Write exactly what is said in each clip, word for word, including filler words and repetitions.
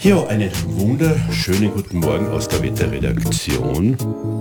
Ja, einen wunderschönen guten Morgen aus der Wetterredaktion.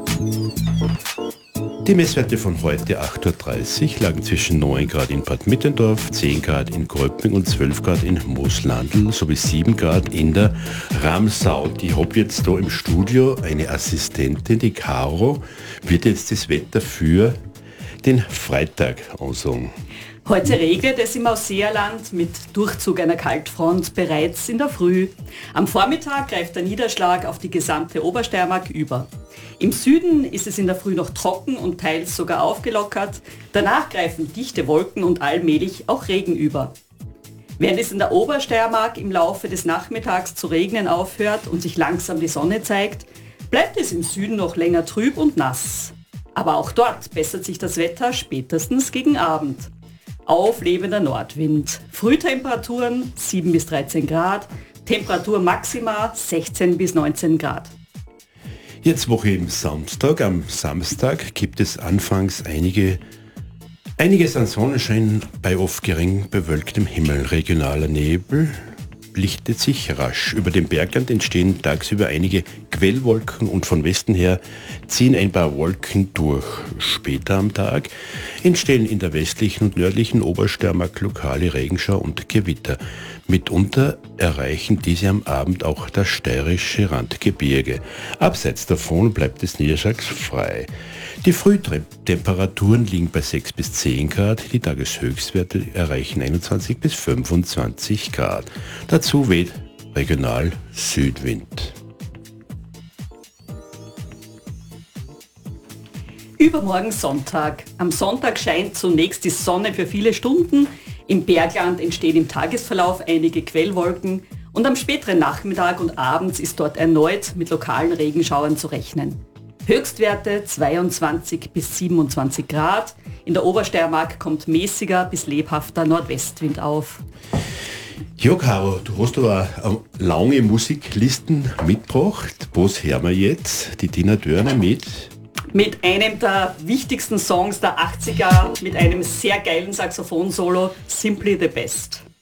Die Messwerte von heute acht Uhr dreißig lagen zwischen neun Grad in Bad Mitterndorf, zehn Grad in Gröbming und zwölf Grad in Mooslandl sowie sieben Grad in der Ramsau. Ich habe jetzt da im Studio eine Assistentin, die Caro, wird jetzt das Wetter für den Freitag ansagen. Heute regnet es im Ausseerland mit Durchzug einer Kaltfront bereits in der Früh. Am Vormittag greift der Niederschlag auf die gesamte Obersteiermark über. Im Süden ist es in der Früh noch trocken und teils sogar aufgelockert. Danach greifen dichte Wolken und allmählich auch Regen über. Während es in der Obersteiermark im Laufe des Nachmittags zu regnen aufhört und sich langsam die Sonne zeigt, bleibt es im Süden noch länger trüb und nass. Aber auch dort bessert sich das Wetter spätestens gegen Abend. Auflebender Nordwind. Frühtemperaturen sieben bis dreizehn Grad, Temperatur Maxima sechzehn bis neunzehn Grad. Jetzt Woche im Samstag. Am Samstag gibt es anfangs einige, einiges an Sonnenschein bei oft gering bewölktem Himmel. Regionaler Nebel lichtet sich rasch. Über dem Bergland entstehen tagsüber einige Quellwolken und von Westen her ziehen ein paar Wolken durch. Später am Tag entstehen in der westlichen und nördlichen Obersteiermark lokale Regenschauer und Gewitter. Mitunter erreichen diese am Abend auch das steirische Randgebirge. Abseits davon bleibt es niederschlagsfrei. Die Frühtemperaturen liegen bei sechs bis zehn Grad, die Tageshöchstwerte erreichen einundzwanzig bis fünfundzwanzig Grad. Dazu weht regional Südwind. Übermorgen Sonntag. Am Sonntag scheint zunächst die Sonne für viele Stunden. Im Bergland entstehen im Tagesverlauf einige Quellwolken und am späteren Nachmittag und abends ist dort erneut mit lokalen Regenschauern zu rechnen. Höchstwerte zweiundzwanzig bis siebenundzwanzig Grad. In der Obersteiermark kommt mäßiger bis lebhafter Nordwestwind auf. Ja, Caro, du hast aber eine lange Musiklisten mitgebracht. Was hören wir jetzt? Die Tina Turner mit? Mit einem der wichtigsten Songs der achtziger, mit einem sehr geilen Saxophon-Solo, Simply the Best.